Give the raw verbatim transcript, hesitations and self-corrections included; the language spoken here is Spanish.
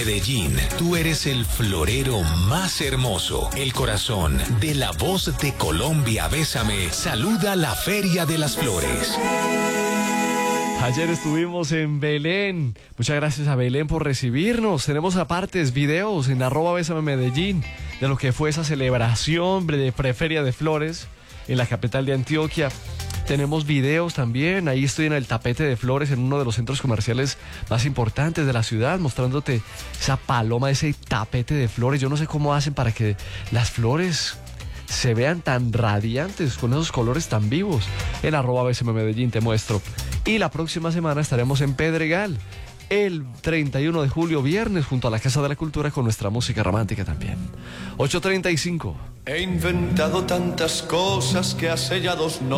Medellín, tú eres el florero más hermoso. El corazón de la voz de Colombia, Bésame, saluda la Feria de las Flores. Ayer estuvimos en Belén. Muchas gracias a Belén por recibirnos. Tenemos apartes, videos en arroba Bésame Medellín de lo que fue esa celebración de Preferia de Flores en la capital de Antioquia. Tenemos videos también. Ahí estoy en el tapete de flores en uno de los centros comerciales más importantes de la ciudad, mostrándote esa paloma, ese tapete de flores. Yo no sé cómo hacen para que las flores se vean tan radiantes, con esos colores tan vivos. En arroba Bésame Medellín te muestro. Y la próxima semana estaremos en Pedregal, el treinta y uno de julio, viernes, junto a la Casa de la Cultura, con nuestra música romántica también. ocho treinta y cinco. He inventado tantas cosas que hace ya dos noches